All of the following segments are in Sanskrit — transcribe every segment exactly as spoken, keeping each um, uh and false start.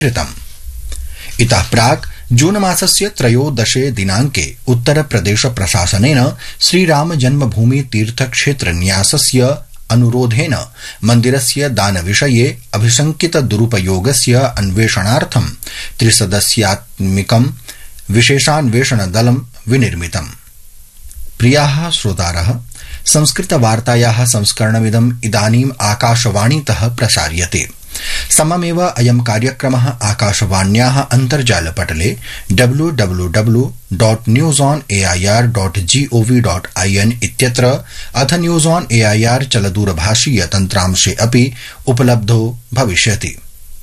कृतम्। इतः प्राक् जून मासस्य त्रयोदशे दिनांके उत्तर प्रदेश प्रशासनेन श्रीराम जन्मभूमि तीर्थक्षेत्र न्यासस्य अनुरोधेन मन्दिरस्य दानविषये अभिशंकित दुरुपयोगस्य अन्वेषणार्थं त्रिसदस्यात्मिकं विशेषान्वेषण दलं विनिर्मितम्। प्रियाः श्रोतारः, संस्कृतवार्तायाः संस्करणमिदम् इदानीम् आकाशवाणीतः प्रसार्यते। सममेव अयं कार्यक्रमः आकाशवाण्याः अन्तर्जालपटले W W W dot news on A I R dot gov dot I N इत्यत्र अथ news on A I R चलदूरभाषीय तन्त्रांशे अपि उपलब्धो भविष्यति।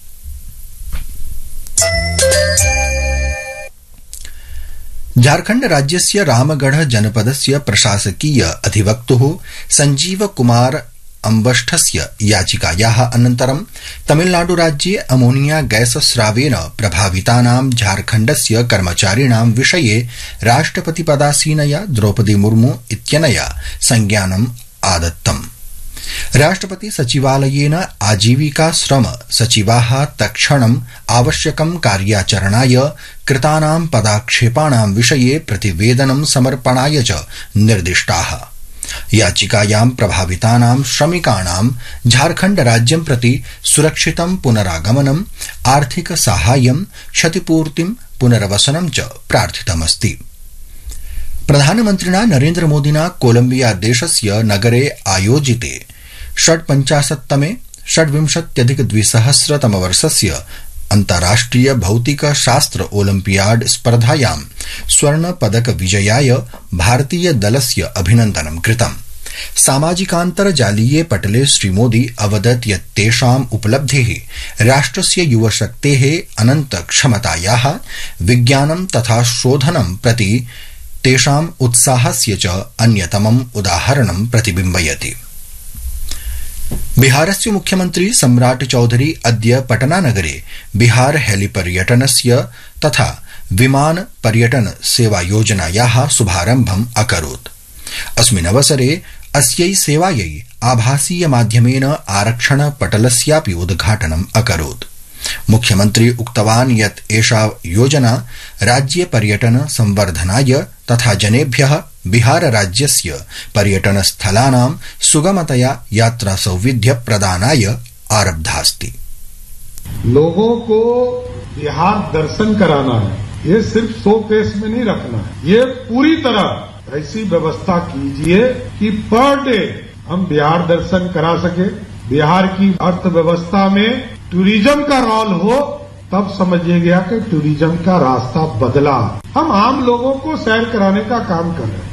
झारखण्ड राज्यस्य रामगढ़ जनपदस्य प्रशासकीय अधिवक्तुः संजीव कुमार अम्बष्ठस्य याचिकायाः अनन्तरं तमिलनाडुराज्ये अमोनिया गैस स्रावेन प्रभावितानां झारखण्डस्य कर्मचारिणां विषये राष्ट्रपतिपदासीनया द्रौपदी मुर्मू इत्यनया संज्ञानम् आदत्तम्। राष्ट्रपति सचिवालयेन आजीविका श्रम सचिवाः तत्क्षणम् आवश्यकं कार्याचरणाय कृतानां पदाक्षेपाणां विषये प्रतिवेदनं समर्पणाय च निर्दिष्टाः। याचिकायां प्रभावितानां श्रमिकाणां झारखण्ड राज्यं प्रति सुरक्षितं पुनरागमनम्, आर्थिक साहाय्यं, क्षतिपूर्तिं, पुनर्वसनं च प्रार्थितमस्ति। प्रधानमन्त्रिणा नरेन्द्र मोदिना कोलम्बिया देशस्य नगरे आयोजिते षड्पञ्चाशत्तमे षड्विंशत्यधिक द्विसहस्रतमवर्षस्य अन्ताराष्ट्रिय भौतिक शास्त्र ओलम्पियाड स्पर्धायां स्वर्ण पदक विजयाय भारतीय दलस्य अभिनन्दनं कृतम्। सामाजिकान्तर्जालीये पटले श्रीमोदी अवदत् यत् तेषाम् उपलब्धिः राष्ट्रस्य युवशक्तेः अनन्त क्षमतायाः, विज्ञानं तथा शोधनं प्रति तेषाम् उत्साहस्य च अन्यतमम् उदाहरणं प्रतिबिम्बयति। बिहारस्य मुख्यमन्त्री सम्राट चौधरी अद्य पटनानगरे बिहार हेलिपर्यटनस्य तथा विमान पर्यटन सेवा योजनायाः शुभारम्भम् अकरोत्। अस्मिन् अवसरे अस्यै सेवायै आभासीय माध्यमेन आरक्षण पटलस्यापि उद्घाटनम् अकरोत्। मुख्यमन्त्री उक्तवान् यत् एषा योजना राज्ये पर्यटन संवर्धनाय तथा जनेभ्यः बिहार राज्यस्य पर्यटन स्थलानां सुगमतया यात्रा सौविध्य प्रदानाय आरब्धास्ति। लोगों को बिहार दर्शन कराना है, ये सिर्फ शो केस में नहीं रखना है, ये पूरी तरह ऐसी व्यवस्था कीजिए कि पर डे हम बिहार दर्शन करा सके। बिहार की अर्थव्यवस्था में टूरिज्म का रोल हो, तब समझिए गया कि टूरिज्म का रास्ता बदला। हम आम लोगों को सैर कराने का काम कर रहे हैं।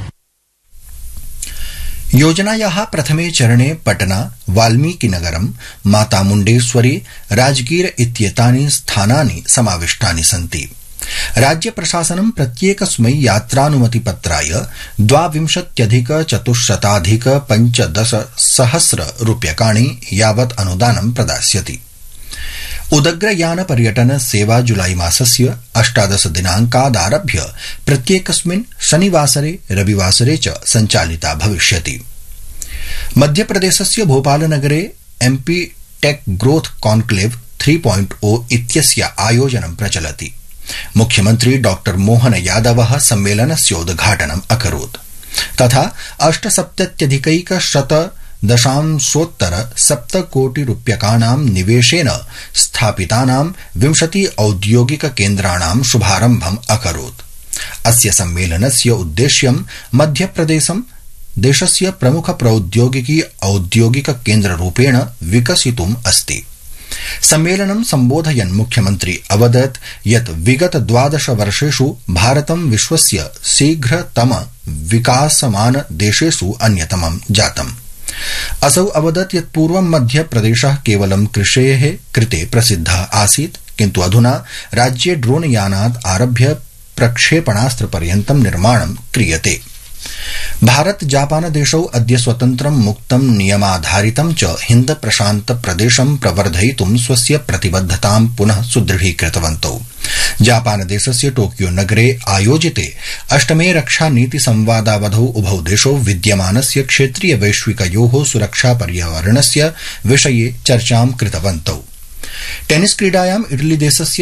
योजनायाः प्रथमे चरणे पटना, वाल्मीकिनगरं, माता मुण्डेश्वरी, राजगीर इत्येतानि स्थानानि समाविष्टानि सन्ति। राज्य प्रशासनं प्रत्येकस्मै यात्रानुमतिपत्राय द्वाविंशत्यधिक चतुश्शताधिक पञ्चदश सहस्र रूप्यकाणि यावत् अनुदानं प्रदास्यति। उदग्रयान पर्यटन सेवा जुलाई मासस्य अष्टादश दिनांकादारभ्य प्रत्येकस्मिन् शनिवासरे रविवासरे च सञ्चालिता भविष्यति। मध्यप्रदेशस्य भोपालनगरे MP take growth conclave three point ओ इत्यस्य आयोजनं प्रचलति। मुख्यमन्त्री डॉक्टर मोहन यादवः सम्मेलनस्य उद्घाटनम् अकरोत् तथा अष्टसप्तत्यधिकैक शत दशांशोत्तर सप्तकोटि रूप्यकाणां निवेशेन स्थापितानां विंशति औद्योगिक केन्द्राणां शुभारम्भम् अकरोत्। अस्य सम्मेलनस्य उद्देश्यं मध्यप्रदेशं देशस्य प्रमुख प्रौद्योगिकी औद्योगिक केन्द्ररूपेण विकसितुम् अस्ति। सम्मेलनं सम्बोधयन् मुख्यमन्त्री अवदत् यत् विगत द्वादश वर्षेषु भारतं विश्वस्य शीघ्रतम विकासमान देशेषु अन्यतमं जातम्। असौ अवदत् यत् पूर्वं मध्यप्रदेशः केवलं कृषेः कृते प्रसिद्धः आसीत्, किन्तु अधुना राज्ये ड्रोन यानात् आरभ्य प्रक्षेपणास्त्र पर्यन्तं निर्माणं क्रियते। भारत जापान देशौ अद्य स्वतन्त्रं मुक्तं नियमाधारितं च हिन्द प्रशान्त प्रदेशं प्रवर्धयितुं स्वस्य प्रतिबद्धतां पुनः सुदृढीकृतवन्तौ। जापान देशस्य टोकियो नगरे आयोजिते अष्टमे रक्षा नीति संवादावधौ उभौ देशौ विद्यमानस्य क्षेत्रीय वैश्विकयोः सुरक्षा पर्यावरणस्य विषये चर्चां कृतवन्तौ। टेनिस क्रीडायां इटली देशस्य